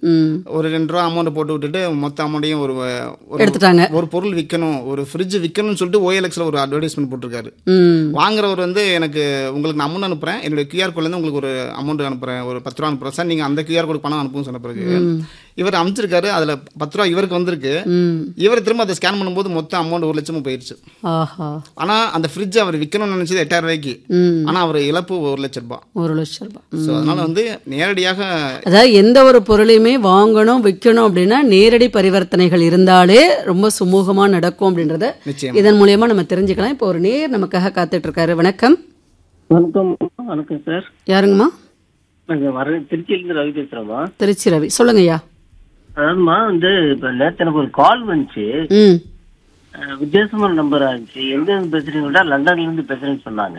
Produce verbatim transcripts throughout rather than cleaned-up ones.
ஒரு ரெண்டு ரூபா அமௌண்ட் போட்டு விட்டுட்டு மொத்த அமௌண்ட்டையும் ஒரு எடுத்துட்டாங்க. ஒரு பொருள் விற்கணும், ஒரு ஃப்ரிட்ஜ் விற்கணும்னு சொல்லிட்டு ஓஎல்எக்ஸ்ல ஒரு அட்வர்டைஸ்மெண்ட் போட்டிருக்காரு. வாங்குறவர் வந்து எனக்கு உங்களுக்கு நான் அமௌண்ட் அனுப்புறேன், என்னுடைய கியூஆர் கோட்ல இருந்து உங்களுக்கு ஒரு அமௌண்ட் அனுப்புறேன், ஒரு பத்து ரூபா அனுப்புறேன் சார், நீங்க அந்த கியூஆர் கோட் பணம் அனுப்புன்னு சொன்ன பிறகு இவர் அமைச்சிருக்காரு. அதுல பத்து ரூபா இவருக்கு வந்திருக்கு. இவர் திரும்ப அதை ஸ்கேன் பண்ணும்போது மொத்தம் அமௌண்ட் ஒரு லட்சமும் போயிருச்சு. ஆனா அந்த ஃப்ரிட்ஜ் அவர் விற்கணும்னு நினைச்சது எட்டாயிரம் ரூபாய்க்கு, ஆனா அவர் இழப்பு ஒரு லட்சம் ரூபாய். ஒரு லட்சம் ரூபாய். சோ அதனால வந்து நேரடியாக அதாவது எந்த ஒரு பொருளையுமே வாங்கணும் விற்கணும் அப்படின்னா நேரடி பரிவர்த்தனைகள் இருந்தாலே ரொம்ப சுமூகமா நடக்கும் அப்படின்றத இதன் மூலமா நம்ம தெரிஞ்சுக்கலாம். இப்போ ஒரு நேர் நமக்காக காத்துட்டு இருக்காரு. வணக்கம். வணக்கம். வணக்கம் சார். யாருங்கம்மா? திருச்சியிலிருந்து ரவி பேசுறோமா? திருச்சி ரவி, சொல்லுங்க ஐயா. அதாவதுமா வந்து இப்ப நேற்று எனக்கு ஒரு கால் வந்துச்சு, வித்தியாசமான நம்பர் ஆச்சு. எங்க இருந்து பேசுறீங்களா? லண்டன்ல இருந்து பேசுறேன்னு சொன்னாங்க.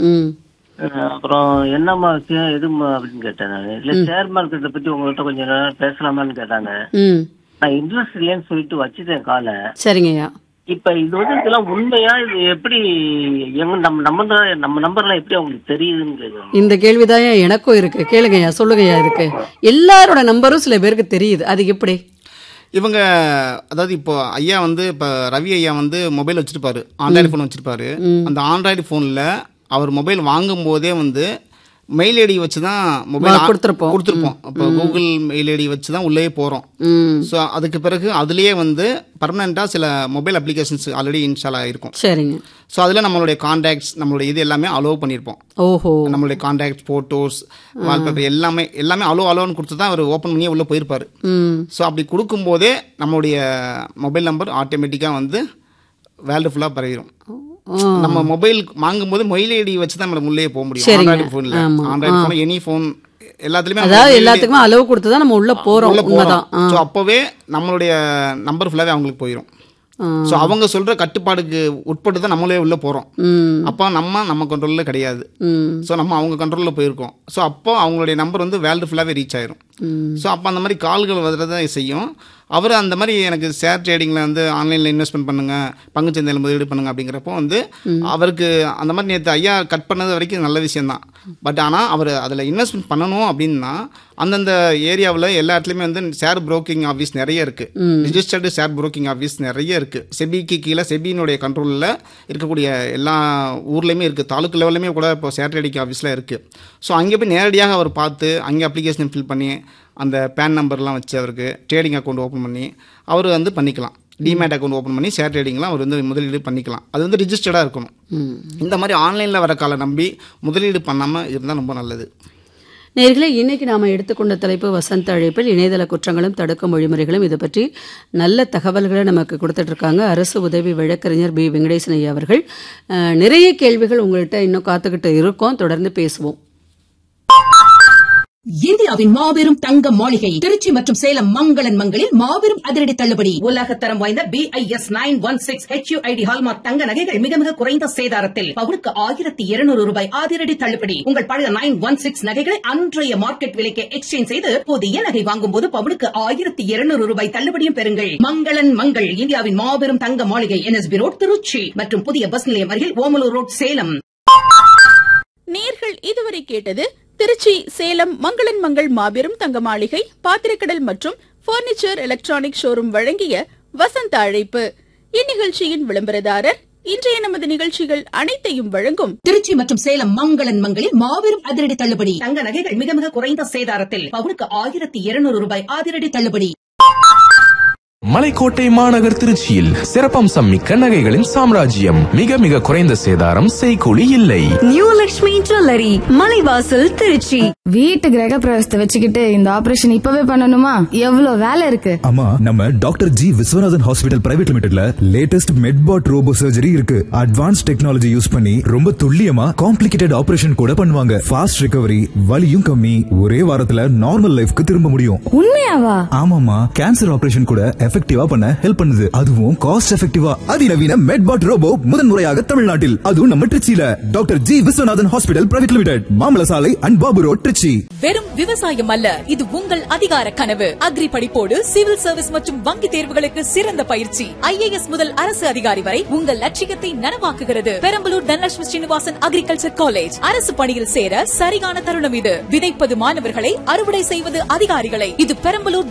அப்புறம் என்னம்மா விஷயம் எதுமா அப்படின்னு கேட்டேன். நான் இல்ல ஷேர் மார்க்கெட்டை பத்தி உங்கள்கிட்ட கொஞ்சம் நேரம் பேசலாமான்னு கேட்டாங்க. நான் இன்ட்ரெஸ்ட் இல்லைன்னு சொல்லிட்டு வச்சுட்டேன் காலை. சரிங்கய்யா. இப்ப இது வந்து இதெல்லாம் உண்மையா? இது எப்படி எங்க நம்ம நம்ம நம்ம நம்பர்லாம் எப்படி அவங்களுக்கு தெரியுதுன்னு கேட்குறோம். இந்த கேள்விதான் எனக்கும் இருக்கு. கேளுங்கய்யா, சொல்லுங்கய்யா. இதுக்கு எல்லாரோட நம்பரும் சில பேருக்கு தெரியுது, அது எப்படி? இவங்க அதாவது இப்போ ஐயா வந்து இப்போ ரவி ஐயா வந்து மொபைல் வச்சிருப்பாரு, ஆண்ட்ராய்டு ஃபோன் வச்சிருப்பாரு. அந்த ஆண்ட்ராய்டு ஃபோனில் அவர் மொபைல் வாங்கும் போதே வந்து மெயில் ஐடி வச்சு தான் மொபைல் கொடுத்துருப்போம் கொடுத்துருப்போம் அப்போ கூகுள் மெயில் ஐடி வச்சு தான் உள்ளே போகிறோம். ஸோ அதுக்கு பிறகு அதுலேயே வந்து பர்மனெண்ட்டாக சில மொபைல் அப்ளிகேஷன்ஸ் ஆல்ரெடி இன்ஸ்டால் ஆகிருக்கும். சரிங்க. ஸோ அதில் நம்மளுடைய கான்டாக்ட்ஸ் நம்மளுடைய இது எல்லாமே அலோவ் பண்ணியிருப்போம். ஓஹோ. நம்மளுடைய கான்டாக்ட் ஃபோட்டோஸ் வால்பேப்பர் எல்லாமே எல்லாமே அலோ அலோன்னு கொடுத்து தான் அவர் ஓப்பன் பண்ணியே உள்ளே போயிருப்பார். ஸோ அப்படி கொடுக்கும்போதே நம்மளுடைய மொபைல் நம்பர் ஆட்டோமேட்டிக்காக வந்து வேர்ல்டு ஃபுல்லாக பரவிடும். நம்ம மொபைல் வாங்கும் போது மொபைல் ஐடி வச்சு தான் நம்ம உள்ளே போக முடியும். ஆண்ட்ராய்டு போன்ல ஆண்ட்ராய்டு போன் எனி போன் எல்லாத்துலயுமே அதாவது எல்லாத்துக்குமே அலோவ் கொடுத்து தான் நம்ம உள்ள போறோம். உண்மைதான். ஸோ அப்பவே நம்மளுடைய நம்பர் ஃபுல்லாவே அவங்களுக்கு போயிடும். ஸோ அவங்க சொல்ற கட்டுப்பாடுக்கு உட்பட்டு தான் நம்மளே உள்ள போறோம். அப்போ நம்ம நம்ம கண்ட்ரோல்ல கிடையாது. ஸோ நம்ம அவங்க கண்ட்ரோல்ல போயிருக்கோம். ஸோ அப்போ அவங்களுடைய நம்பர் வந்து வேர்ல்டு ஃபுல்லாவே ரீச் ஆயிரும். ஸோ அப்போ அந்த மாதிரி கால்கள் வரதை செய்யும். அவர் அந்த மாதிரி எனக்கு ஷேர் ட்ரேடிங்கில் வந்து ஆன்லைனில் இன்வெஸ்ட்மெண்ட் பண்ணுங்கள், பங்குச்சந்தையில் முதலீடு பண்ணுங்க அப்படிங்கிறப்போ வந்து அவருக்கு அந்த மாதிரி நேற்று ஐயா கட் பண்ணது வரைக்கும் நல்ல விஷயந்தான். பட் ஆனால் அவர் அதில் இன்வெஸ்ட்மெண்ட் பண்ணணும் அப்படின்னா அந்தந்த ஏரியாவில் எல்லா இடத்துலையுமே வந்து ஷேர் புரோக்கிங் ஆஃபீஸ் நிறைய இருக்குது, ரிஜிஸ்டர்டு ஷேர் புரோக்கிங் ஆஃபீஸ் நிறைய இருக்குது. செபிக்கு கீழே செபியினுடைய கண்ட்ரோலில் இருக்கக்கூடிய எல்லா ஊர்லேயுமே இருக்குது, தாலுக்கு லெவல்லையுமே கூட இப்போ ஷேர் ட்ரேடிங் ஆஃபீஸில் இருக்குது. ஸோ அங்கே போய் நேரடியாக அவர் பார்த்து அங்கே அப்ளிகேஷன் ஃபில் பண்ணி அந்த பேன் நம்பர்லாம் வச்சு அவருக்கு ட்ரேடிங் அக்கௌண்ட் ஓப்பன் பண்ணி அவர் வந்து பண்ணிக்கலாம். டிமேட் அக்கௌண்ட் ஓப்பன் பண்ணி ஷேர் ட்ரேடிங்லாம் அவர் வந்து முதலீடு பண்ணிக்கலாம். அது வந்து ரிஜிஸ்டர்டாக இருக்கணும். இந்த மாதிரி ஆன்லைனில் வர காலை நம்பி முதலீடு பண்ணாமல் இருந்தால் ரொம்ப நல்லது. நேயர்களே, இன்னைக்கு நாம எடுத்துக்கொண்ட தலைப்பு வசந்த அழைப்பில் இணையதள குற்றங்களும் தடுக்கும் வழிமுறைகளும். இதை பற்றி நல்ல தகவல்களை நமக்கு கொடுத்துட்டு இருக்காங்க அரசு உதவி வழக்கறிஞர் பி வெங்கடேசன் ஐயா அவர்கள். நிறைய கேள்விகள் உங்கள்கிட்ட இன்னும் காத்துக்கிட்டு இருக்கோம், தொடர்ந்து பேசுவோம். இந்தியாவின் மாபெரும் தங்க மாளிகை திருச்சி மற்றும் சேலம் மங்களன் மங்களில் மாபெரும் அதிரடி தள்ளுபடி. உலகத்தரம் வாய்ந்த B I S nine one six H you I D hallmark தங்க நகைகள் மிக மிக குறைந்த சேதாரத்தில் பவுனுக்கு ஆயிரத்தி இருநூறு ரூபாய் அதிரடி தள்ளுபடி. உங்கள் பழைய நைன் ஒன் சிக்ஸ் நகைகளை அன்றைய மார்க்கெட் விலைக்கு எக்ஸ்சேஞ்ச் செய்து புதிய நகை வாங்கும் போது பவுனுக்கு ஆயிரத்தி இருநூறு ரூபாய் தள்ளுபடியும் பெறுங்கள். மங்களன் மங்கள் இந்தியாவின் மாபெரும் தங்க மாளிகை N S B road Trichy மற்றும் புதிய பஸ் நிலையம் அருகில் ஓமலூர் ரோட் சேலம். நேர்கள் இதுவரை கேட்டது திருச்சி சேலம் மங்களன் மங்கள் மாபெரும் தங்க மாளிகை பாத்திரக்கடல் மற்றும் பர்னிச்சர் எலக்ட்ரானிக் ஷோரூம் வழங்கிய வசந்த அழைப்பு. இந்நிகழ்ச்சியின் விளம்பரதாரர் இன்றைய நமது நிகழ்ச்சிகள் அனைத்தையும் வழங்கும் திருச்சி மற்றும் சேலம் மங்களன் மங்களில் மாபெரும் அதிரடி தள்ளுபடி. தங்க நகைகள் மிக மிக குறைந்த சேதாரத்தில் பவுனுக்கு ஆயிரத்தி இருநூறு ரூபாய் அதிரடி தள்ளுபடி. மலைக்கோட்டை மாநகர் திருச்சியில் சிறப்பம்சம் மிக்க நகைகளின் சாம்ராஜ்யம். மிக மிக குறைந்த சேதாரம், செய்கூலி இல்லை. New Lakshmi jewellery, Malaivasal, Trichy. வீட்டு கிரக பிரவேசத்தை வச்சுக்கிட்டு இந்த ஆபரேஷன் இப்பவே பண்ணணுமா? எவ்வளவு வேலை இருக்கு. ஆமா, நம்ம doctor G Viswanathan hospital private லிமிடெட்ல latest மெட்பாட் robot surgery இருக்கு. அட்வான்ஸ் டெக்னாலஜி யூஸ் பண்ணி ரொம்ப துல்லியமா காம்ப்ளிகேட்டட் ஆபரேஷன் கூட பண்ணுவாங்க. ஃபாஸ்ட் ரிகவரி, வலியும் கம்மி, ஒரே வாரத்துல நார்மல் லைஃப்க்கு திரும்ப முடியும். உண்மையாவா? ஆமாமா, கேன்சர் ஆபரேஷன் கூட எஃபெக்டிவா பண்ண ஹெல்ப் பண்ணுது. அதுவும் காஸ்ட் எஃபெக்டிவா. அதிநவீன மெட்பாட் ரோபோ முதன்முறையாக தமிழ்நாட்டில், அதுவும் நம்ம திருச்சியில. Doctor G Viswanathan hospital private limited, மாமல சாலை அண்ட் பாபு ரோட், திருச்சி. வெறும் விவசாயம் அல்ல, இது உங்கள் அதிகார கனவு. அக்ரி படிப்போடு சிவில் சர்வீஸ் மற்றும் வங்கி தேர்வுகளுக்கு சிறந்த பயிற்சி. ஐ ஏ எஸ் முதல் அரசு அதிகாரி வரை உங்கள் லட்சியத்தை நனவாக்குகிறது. Perambalur Dhanalakshmi Srinivasan agriculture college. அரசு பணியில் சேர சரியான தருணம் இது. விதைப்பது மாணவர்களை, அறுவடை செய்வது அதிகாரிகளை. இது பெரம்பலூர்